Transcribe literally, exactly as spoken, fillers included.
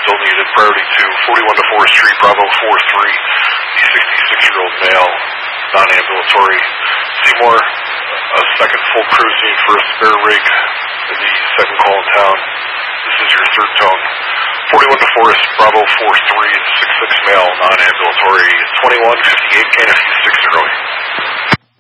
still needed. Priority two, forty-one to Forestry, Bravo four three, the sixty-six-year-old male, non-ambulatory. Seymour, a second full crew scene for a spare rig in the second call in town. This is your third tone. forty-one to Forest, Bravo four three, six six male, non-ambulatory, twenty-one fifty-eight, K N F U six zero.